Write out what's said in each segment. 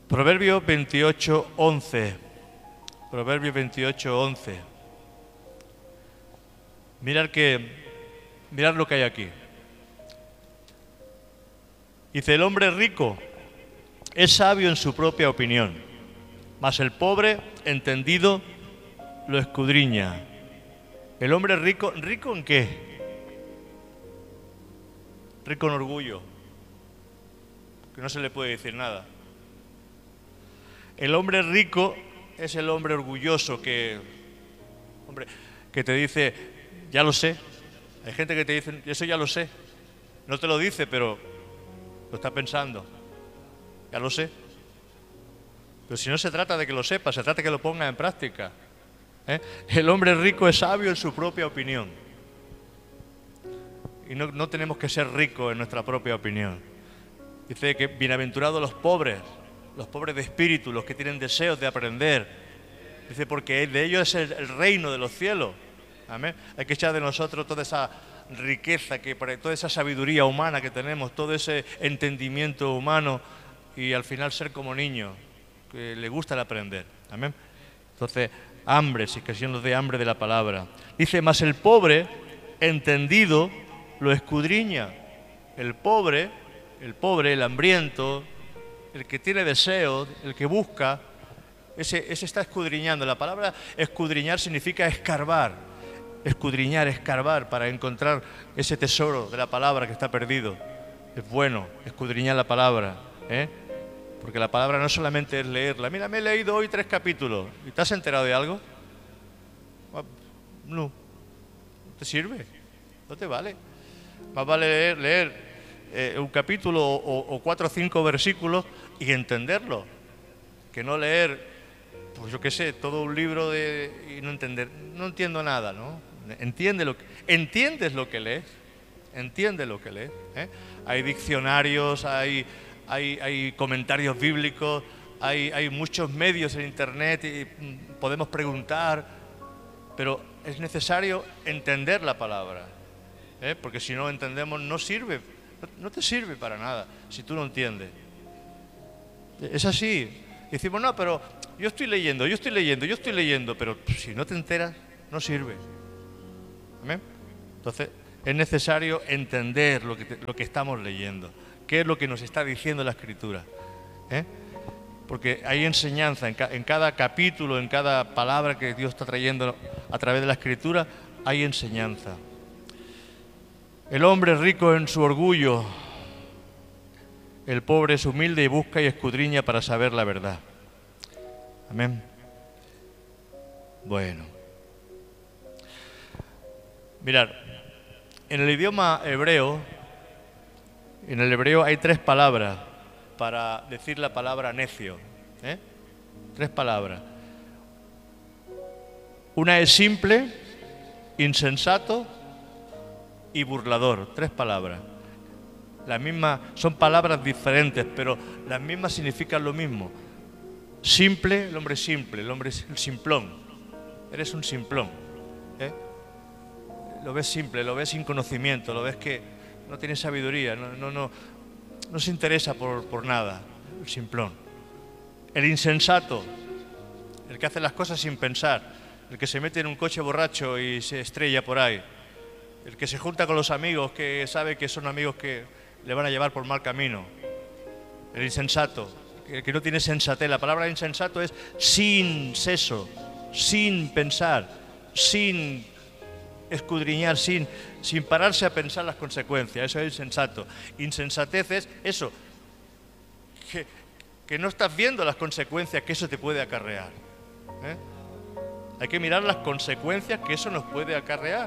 Proverbios 28:11. Proverbios 28:11. Mirad lo que hay aquí. Dice, el hombre rico es sabio en su propia opinión, mas el pobre, entendido, lo escudriña. El hombre rico, ¿rico en qué? Rico en orgullo, que no se le puede decir nada. El hombre rico es el hombre orgulloso que te dice, ya lo sé. Hay gente que te dice, eso ya lo sé. No te lo dice, pero lo está pensando. Ya lo sé. Pero si no se trata de que lo sepa, se trata de que lo ponga en práctica. El hombre rico es sabio en su propia opinión. Y no tenemos que ser ricos en nuestra propia opinión. Dice que bienaventurados los pobres de espíritu, los que tienen deseos de aprender. Dice, porque de ellos es el reino de los cielos. Amén. Hay que echar de nosotros toda esa riqueza, toda esa sabiduría humana que tenemos, todo ese entendimiento humano y al final ser como niños, que le gusta el aprender. Amén. Entonces, hambre, si es que nos dé hambre de la palabra. Dice, mas el pobre, entendido, lo escudriña. El pobre, el hambriento, el que tiene deseos, el que busca, ese está escudriñando. La palabra escudriñar significa escarbar. Escudriñar, escarbar para encontrar ese tesoro de la palabra que está perdido. Es bueno escudriñar la palabra, porque la palabra no solamente es leerla. Mira, me he leído hoy 3 capítulos. ¿Y te has enterado de algo? No te sirve, no te vale. Más vale leer un capítulo o 4 o 5 versículos y entenderlo, que no leer, pues yo qué sé, todo un libro y no entender. No entiendo nada, ¿no? Entiendes lo que lees. Entiende lo que lees. Hay diccionarios, hay comentarios bíblicos, hay muchos medios en internet y podemos preguntar, pero es necesario entender la palabra, porque si no entendemos no sirve, no te sirve para nada si tú no entiendes. Es así. Decimos, no, pero yo estoy leyendo, pero si no te enteras, no sirve. ¿Amén? Entonces, es necesario entender lo que estamos leyendo, qué es lo que nos está diciendo la Escritura. Porque hay enseñanza en cada capítulo, en cada palabra que Dios está trayendo a través de la Escritura, hay enseñanza. El hombre es rico en su orgullo, el pobre es humilde y busca y escudriña para saber la verdad. Amén. Bueno. Mirad, en el idioma hebreo, hay 3 palabras para decir la palabra necio. 3 palabras. Una es simple, insensato y burlador. 3 palabras. Las mismas, son palabras diferentes, pero las mismas significan lo mismo. Simple, el hombre simple, el hombre es el simplón. Eres un simplón. Lo ves simple, lo ves sin conocimiento, lo ves que no tiene sabiduría, no se interesa por nada, el simplón. El insensato, el que hace las cosas sin pensar, el que se mete en un coche borracho y se estrella por ahí, el que se junta con los amigos que sabe que son amigos que le van a llevar por mal camino. El insensato, el que no tiene sensatez. La palabra insensato es sin seso, sin pensar, sin escudriñar, sin pararse a pensar las consecuencias. Eso es insensato. Insensatez es eso, que no estás viendo las consecuencias que eso te puede acarrear. Hay que mirar las consecuencias que eso nos puede acarrear.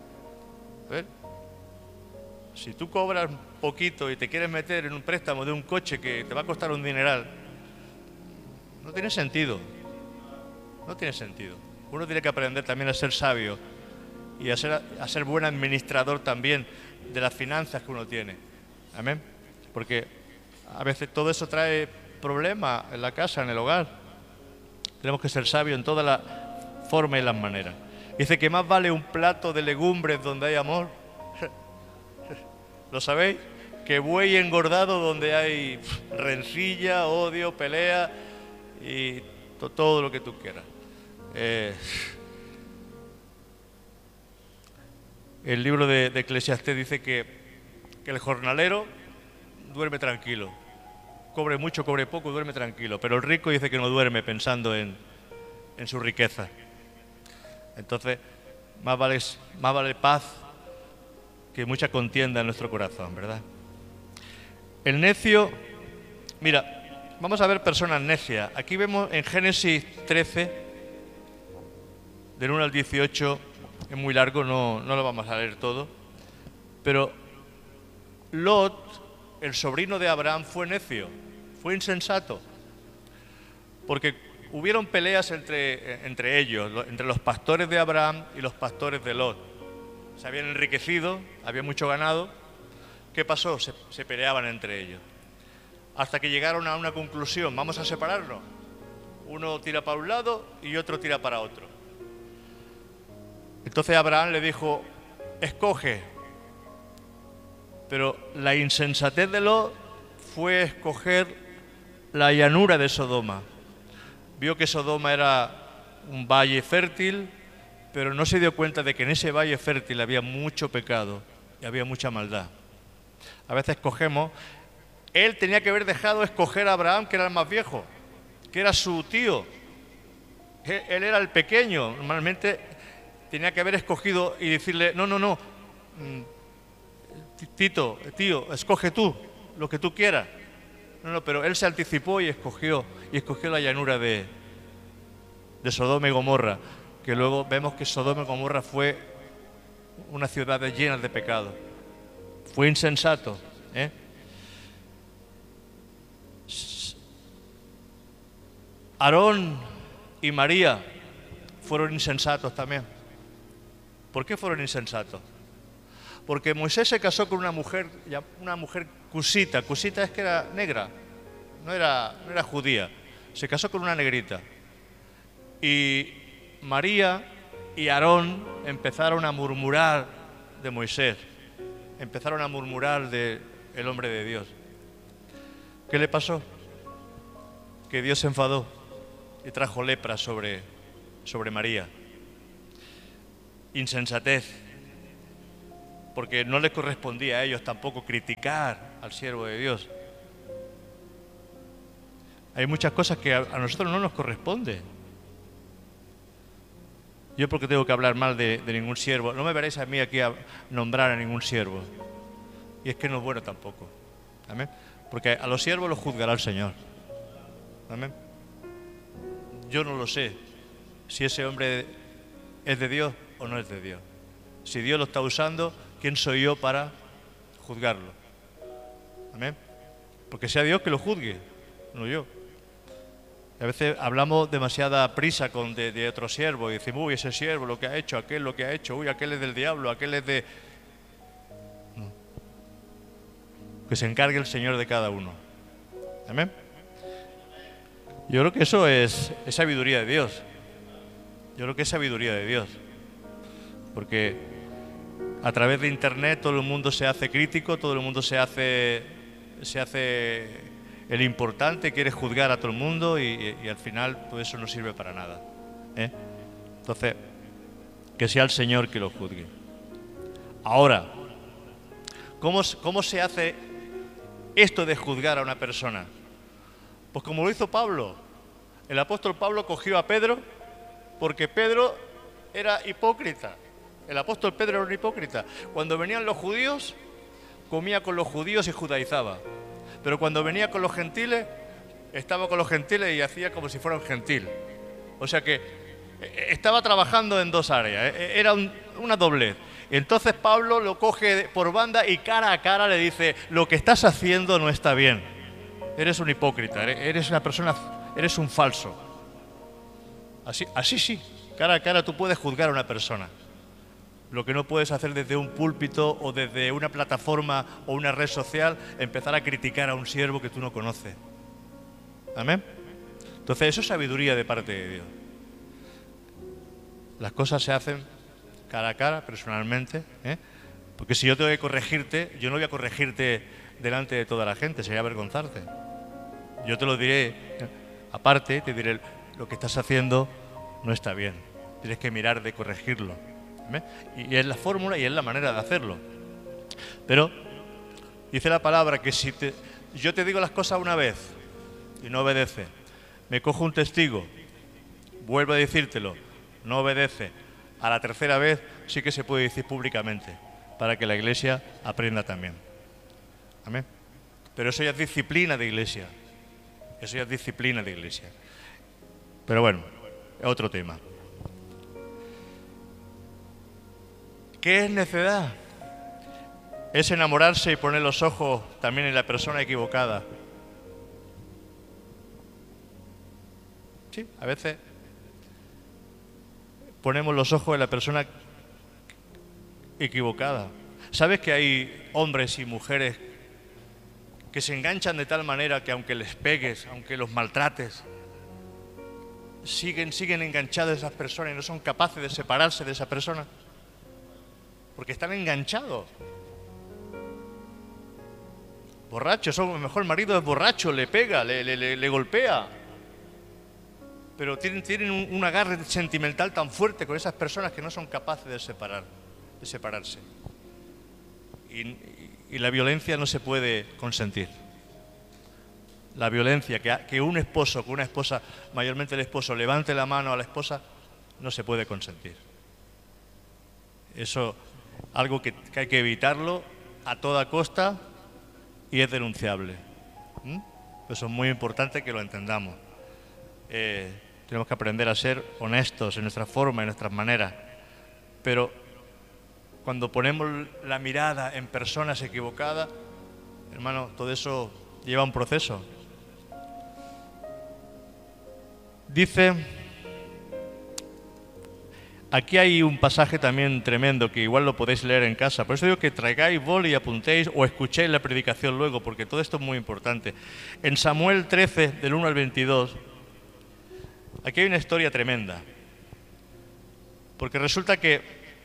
Si tú cobras poquito y te quieres meter en un préstamo de un coche que te va a costar un dineral, no tiene sentido. No tiene sentido. Uno tiene que aprender también a ser sabio y a ser buen administrador también de las finanzas que uno tiene. Amén. Porque a veces todo eso trae problemas en la casa, en el hogar. Tenemos que ser sabios en todas las formas y las maneras. Dice que más vale un plato de legumbres donde hay amor. ¿Lo sabéis? que buey engordado donde hay rencilla, odio, pelea y todo lo que tú quieras. El libro de Eclesiastés dice que el jornalero duerme tranquilo. Cobre mucho, cobre poco, duerme tranquilo. Pero el rico dice que no duerme pensando en su riqueza. Entonces, más vale paz que mucha contienda en nuestro corazón, ¿verdad? El necio, mira, vamos a ver personas necias. Aquí vemos en Génesis 13, del 1 al 18, es muy largo, no lo vamos a leer todo, pero Lot, el sobrino de Abraham, fue necio, fue insensato, porque hubieron peleas entre ellos, entre los pastores de Abraham y los pastores de Lot. Se habían enriquecido, había mucho ganado. ¿Qué pasó? Se peleaban entre ellos. Hasta que llegaron a una conclusión, vamos a separarnos. Uno tira para un lado y otro tira para otro. Entonces Abraham le dijo, escoge. Pero la insensatez de Lot fue escoger la llanura de Sodoma. Vio que Sodoma era un valle fértil, pero no se dio cuenta de que en ese valle fértil había mucho pecado y había mucha maldad. A veces escogemos. Él tenía que haber dejado escoger a Abraham, que era el más viejo, que era su tío. Él era el pequeño. Normalmente tenía que haber escogido y decirle, no, tío, escoge tú lo que tú quieras. No, pero él se anticipó y escogió la llanura de Sodoma y Gomorra, que luego vemos que Sodoma y Gomorra fue una ciudad llena de pecado. Fue insensato, Aarón y María fueron insensatos también. ¿Por qué fueron insensatos? Porque Moisés se casó con una mujer cusita. Cusita es que era negra, no era judía. Se casó con una negrita. Y María y Aarón empezaron a murmurar de Moisés. Empezaron a murmurar del hombre de Dios. ¿Qué le pasó? Que Dios se enfadó y trajo lepra sobre María. Insensatez, porque no les correspondía a ellos tampoco criticar al siervo de Dios. Hay muchas cosas que a nosotros no nos corresponden. Yo porque tengo que hablar mal de ningún siervo, no me veréis a mí aquí a nombrar a ningún siervo. Y es que no es bueno tampoco. ¿Amén? Porque a los siervos los juzgará el Señor. ¿Amén? Yo no lo sé si ese hombre es de Dios o no es de Dios. Si Dios lo está usando, ¿quién soy yo para juzgarlo? ¿Amén? Porque sea Dios que lo juzgue, no yo. A veces hablamos demasiada prisa de otro siervo y decimos, uy, ese siervo lo que ha hecho, aquel lo que ha hecho, uy, aquel es del diablo, aquel es de... No. Que se encargue el Señor de cada uno. Amén. Yo creo que eso es sabiduría de Dios. Yo creo que es sabiduría de Dios. Porque a través de Internet todo el mundo se hace crítico, todo el mundo se hace el importante, quiere juzgar a todo el mundo y al final todo eso no sirve para nada. Entonces, que sea el Señor que lo juzgue. Ahora, ¿cómo se hace esto de juzgar a una persona? Pues como lo hizo Pablo. El apóstol Pablo cogió a Pedro porque Pedro era hipócrita. El apóstol Pedro era un hipócrita. Cuando venían los judíos, comía con los judíos y judaizaba. Pero cuando venía con los gentiles, estaba con los gentiles y hacía como si fuera un gentil. O sea que estaba trabajando en dos áreas. Era una doblez. Entonces Pablo lo coge por banda y cara a cara le dice, lo que estás haciendo no está bien. Eres un hipócrita, eres una persona, eres un falso. Así sí, cara a cara tú puedes juzgar a una persona. Lo que no puedes hacer desde un púlpito o desde una plataforma o una red social, empezar a criticar a un siervo que tú no conoces. ¿Amén? Entonces eso es sabiduría de parte de Dios. Las cosas se hacen cara a cara, personalmente, porque si yo tengo que corregirte, yo no voy a corregirte delante de toda la gente, sería avergonzarte. Yo te lo diré aparte, te diré, lo que estás haciendo no está bien. Tienes que mirar de corregirlo. ¿Ves? Y es la fórmula y es la manera de hacerlo. Pero dice la palabra que si yo te digo las cosas una vez y no obedece, me cojo un testigo, vuelvo a decírtelo, no obedece, a la tercera vez sí que se puede decir públicamente, para que la iglesia aprenda también. Amén. Pero eso ya es disciplina de iglesia. Eso ya es disciplina de iglesia. Pero bueno, es otro tema. ¿Qué es necedad? Es enamorarse y poner los ojos también en la persona equivocada. Sí, a veces ponemos los ojos en la persona equivocada. ¿Sabes que hay hombres y mujeres que se enganchan de tal manera que aunque les pegues, aunque los maltrates, siguen enganchados a esas personas y no son capaces de separarse de esa persona? Porque están enganchados. Borrachos, a lo mejor el marido es borracho, le pega, le golpea. Pero tienen un agarre sentimental tan fuerte con esas personas que no son capaces de separarse. Y la violencia no se puede consentir. La violencia, que un esposo, que una esposa, mayormente el esposo, levante la mano a la esposa, no se puede consentir. Eso algo que hay que evitarlo a toda costa y es denunciable. Eso es muy importante que lo entendamos. Tenemos que aprender a ser honestos en nuestra forma, en nuestras maneras. Pero cuando ponemos la mirada en personas equivocadas, hermano, todo eso lleva un proceso. Dice, aquí hay un pasaje también tremendo que igual lo podéis leer en casa. Por eso digo que traigáis boli y apuntéis o escuchéis la predicación luego, porque todo esto es muy importante. En Samuel 13, del 1 al 22, aquí hay una historia tremenda. Porque resulta que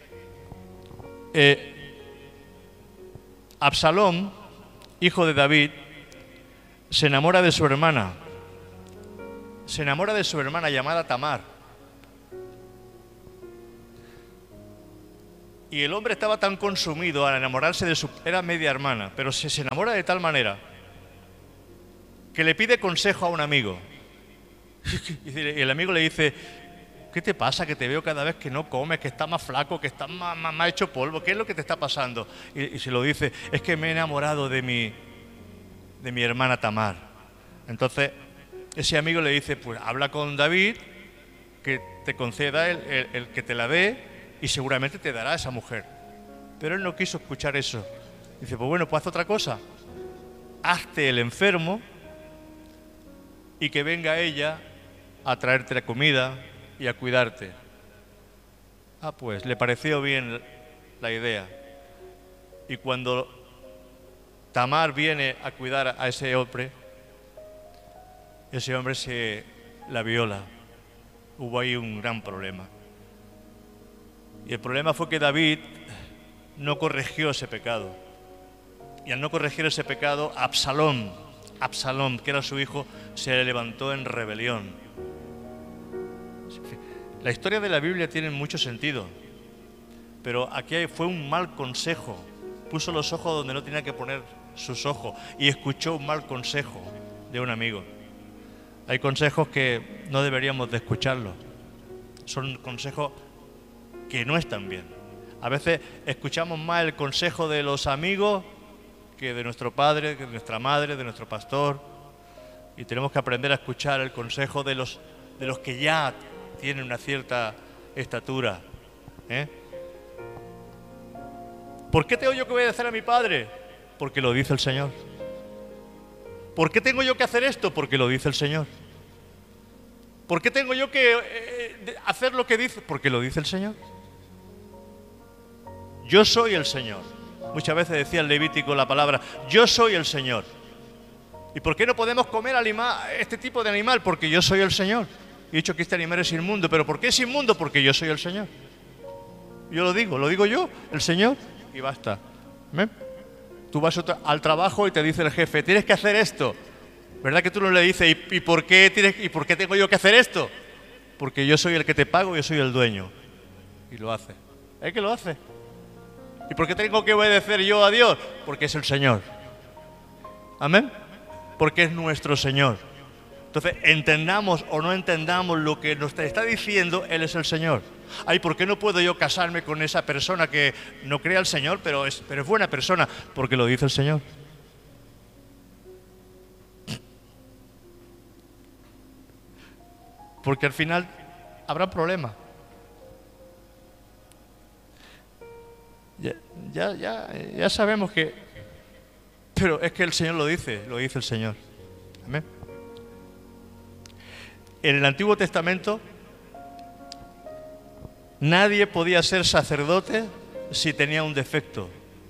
Absalón, hijo de David, se enamora de su hermana. Se enamora de su hermana llamada Tamar. Y el hombre estaba tan consumido al enamorarse de su... Era media hermana, pero se enamora de tal manera que le pide consejo a un amigo. Y el amigo le dice, ¿qué te pasa? Que te veo cada vez que no comes, que estás más flaco, que estás más hecho polvo. ¿Qué es lo que te está pasando? Y se lo dice, es que me he enamorado de mi hermana Tamar. Entonces, ese amigo le dice, pues habla con David, que te conceda el que te la dé, y seguramente te dará esa mujer. Pero él no quiso escuchar eso. Dice, pues bueno, pues haz otra cosa. Hazte el enfermo y que venga ella a traerte la comida y a cuidarte. Pues le pareció bien la idea. Y cuando Tamar viene a cuidar a ese hombre se la viola. Hubo ahí un gran problema. Y el problema fue que David no corrigió ese pecado. Y al no corregir ese pecado, Absalón, que era su hijo, se levantó en rebelión. La historia de la Biblia tiene mucho sentido, pero aquí fue un mal consejo. Puso los ojos donde no tenía que poner sus ojos y escuchó un mal consejo de un amigo. Hay consejos que no deberíamos de escucharlos. Son consejos que no están bien. A veces escuchamos más el consejo de los amigos que de nuestro padre, que de nuestra madre, de nuestro pastor. Y tenemos que aprender a escuchar el consejo de los que ya tienen una cierta estatura. ¿Por qué tengo yo que obedecer a mi padre? Porque lo dice el Señor. ¿Por qué tengo yo que hacer esto? Porque lo dice el Señor. ¿Por qué tengo yo que hacer lo que dice? Porque lo dice el Señor. Yo soy el Señor. Muchas veces decía el Levítico la palabra, yo soy el Señor. ¿Y por qué no podemos comer este tipo de animal? Porque yo soy el Señor. He dicho que este animal es inmundo, pero ¿por qué es inmundo? Porque yo soy el Señor. Yo lo digo yo, el Señor, y basta. Tú vas al trabajo y te dice el jefe, tienes que hacer esto. ¿Verdad que tú no le dices, ¿y por qué tengo yo que hacer esto? Porque yo soy el que te pago, yo soy el dueño. Y lo hace. Es que lo hace. ¿Y por qué tengo que obedecer yo a Dios? Porque es el Señor. Amén. Porque es nuestro Señor. Entonces, entendamos o no entendamos lo que nos está diciendo, Él es el Señor. Ay, ¿por qué no puedo yo casarme con esa persona que no cree al Señor, pero es buena persona? Porque lo dice el Señor. Porque al final habrá problemas. Ya sabemos que... Pero es que el Señor lo dice el Señor. Amén. En el Antiguo Testamento nadie podía ser sacerdote si tenía un defecto.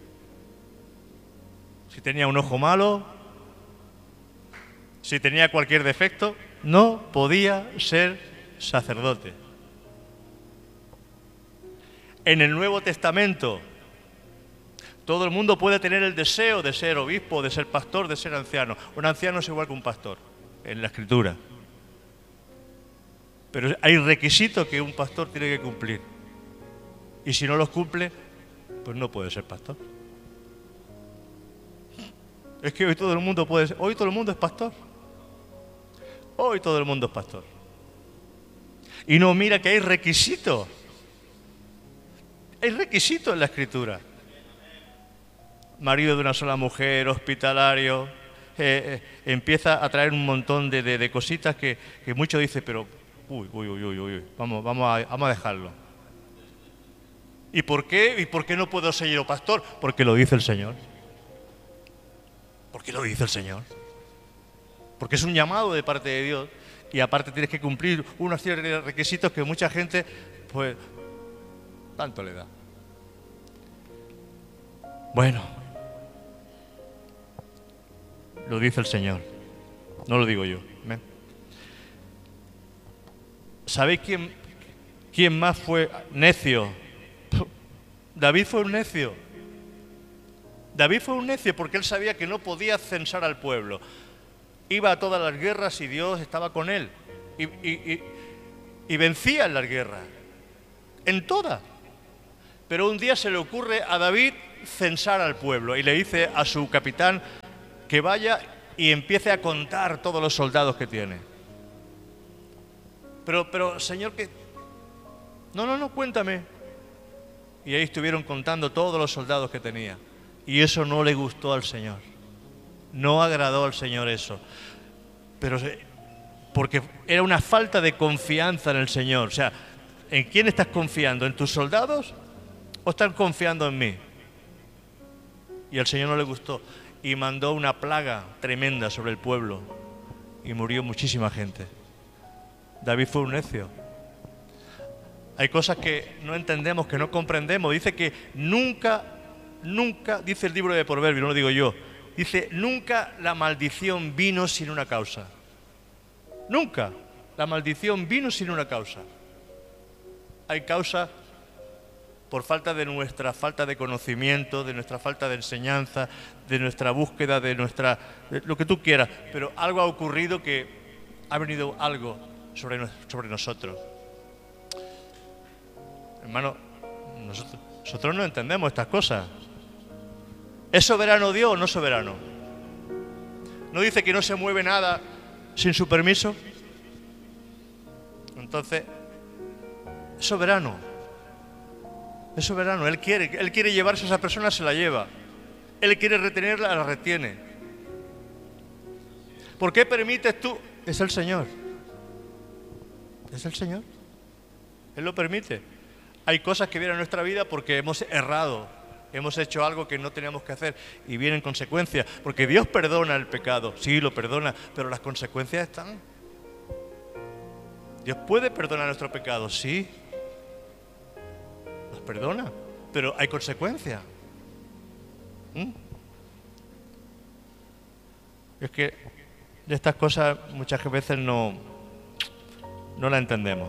Si tenía un ojo malo, si tenía cualquier defecto, no podía ser sacerdote. En el Nuevo Testamento todo el mundo puede tener el deseo de ser obispo, de ser pastor, de ser anciano. Un anciano es igual que un pastor en la Escritura. Pero hay requisitos que un pastor tiene que cumplir. Y si no los cumple, pues no puede ser pastor. Es que hoy todo el mundo puede ser, hoy todo el mundo es pastor. Hoy todo el mundo es pastor. Y no mira que hay requisitos. Hay requisitos en la Escritura. Marido de una sola mujer, hospitalario, empieza a traer un montón de cositas que muchos dicen, pero vamos a dejarlo. ¿Y por qué? ¿Y por qué no puedo ser yo pastor? Porque lo dice el Señor. Porque lo dice el Señor. Porque es un llamado de parte de Dios y aparte tienes que cumplir unos ciertos requisitos que mucha gente, pues, tanto le da. Bueno, lo dice el Señor, no lo digo yo. ¿Ven? ¿Sabéis quién más fue necio? David fue un necio. David fue un necio porque él sabía que no podía censar al pueblo. Iba a todas las guerras y Dios estaba con él. Y vencía en las guerras. En todas. Pero un día se le ocurre a David censar al pueblo y le dice a su capitán que vaya y empiece a contar todos los soldados que tiene. Pero Señor, que... No, cuéntame. Y ahí estuvieron contando todos los soldados que tenía. Y eso no le gustó al Señor. No agradó al Señor eso. Pero porque era una falta de confianza en el Señor. O sea, ¿en quién estás confiando? ¿En tus soldados o estás confiando en mí? Y al Señor no le gustó. Y mandó una plaga tremenda sobre el pueblo. Y murió muchísima gente. David fue un necio. Hay cosas que no entendemos, que no comprendemos. Dice que nunca, dice el libro de Proverbios, no lo digo yo. Dice, nunca la maldición vino sin una causa. Nunca la maldición vino sin una causa. Hay causa por falta de nuestra falta de conocimiento, de nuestra falta de enseñanza, de nuestra búsqueda, de lo que tú quieras. Pero algo ha ocurrido que ha venido algo sobre nosotros. Hermano, nosotros no entendemos estas cosas. ¿Es soberano Dios o no soberano? ¿No dice que no se mueve nada sin su permiso? Entonces, es soberano. Es soberano. Él quiere llevarse a esa persona, se la lleva. Él quiere retenerla, la retiene. ¿Por qué permites tú? Es el Señor. Es el Señor. Él lo permite. Hay cosas que vienen a nuestra vida porque hemos errado. Hemos hecho algo que no teníamos que hacer y vienen consecuencias. Porque Dios perdona el pecado, sí, lo perdona, pero las consecuencias están. Dios puede perdonar nuestro pecado, sí. Los perdona, pero hay consecuencias. Es que de estas cosas muchas veces no las entendemos.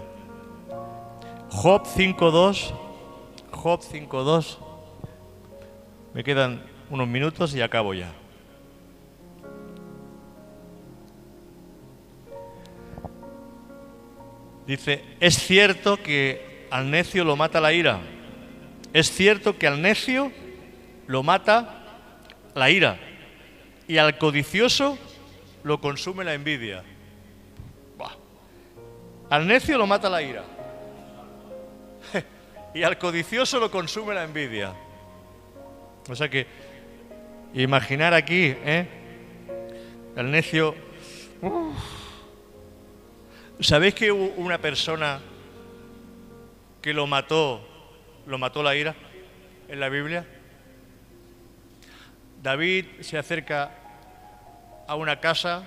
Job 5.2. Job 5.2. Me quedan unos minutos y acabo ya. Dice, es cierto que al necio lo mata la ira. Es cierto que al necio lo mata la ira. Y al codicioso lo consume la envidia. Buah. Al necio lo mata la ira. Y al codicioso lo consume la envidia. O sea que, imaginar aquí, el necio... ¿Sabéis que hubo una persona que lo mató la ira en la Biblia? David se acerca a una casa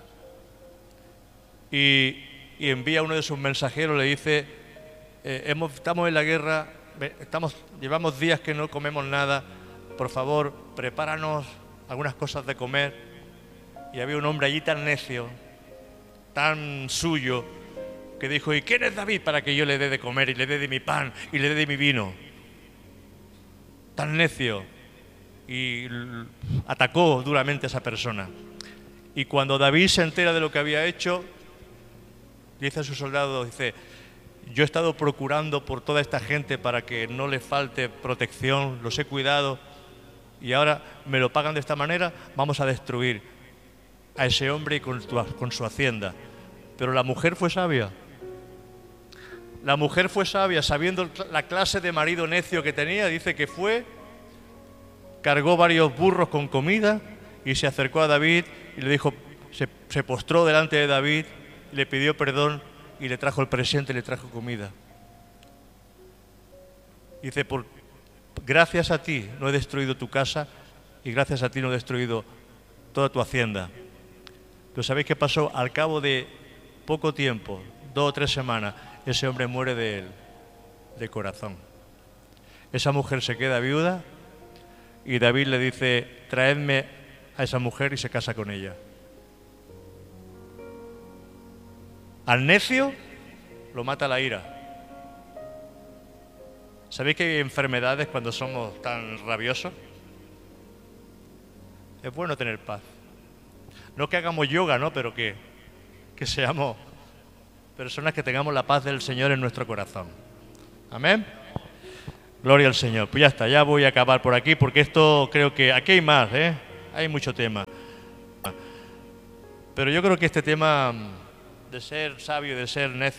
y envía a uno de sus mensajeros, le dice, estamos en la guerra, llevamos días que no comemos nada, por favor, prepáranos algunas cosas de comer. Y había un hombre allí tan necio, tan suyo, que dijo, ¿y quién es David para que yo le dé de comer y le dé de mi pan y le dé de mi vino? Tan necio. Y atacó duramente a esa persona. Y cuando David se entera de lo que había hecho, dice a sus soldados, dice, yo he estado procurando por toda esta gente para que no le falte protección, los he cuidado y ahora me lo pagan de esta manera, vamos a destruir a ese hombre y con su hacienda. Pero la mujer fue sabia. La mujer fue sabia, sabiendo la clase de marido necio que tenía, dice que fue, cargó varios burros con comida y se acercó a David y le dijo, se postró delante de David, le pidió perdón y le trajo el presente y le trajo comida. Dice, gracias a ti no he destruido tu casa y gracias a ti no he destruido toda tu hacienda. Pero ¿sabéis qué pasó? Al cabo de poco tiempo, 2 o 3 semanas, ese hombre muere de corazón. Esa mujer se queda viuda y David le dice, traedme a esa mujer y se casa con ella. Al necio lo mata la ira. ¿Sabéis que hay enfermedades cuando somos tan rabiosos? Es bueno tener paz. No que hagamos yoga, ¿no? Pero que seamos personas que tengamos la paz del Señor en nuestro corazón. Amén. Gloria al Señor. Pues ya está, ya voy a acabar por aquí porque esto creo que... Aquí hay más, hay mucho tema. Pero yo creo que este tema de ser sabio, de ser necio,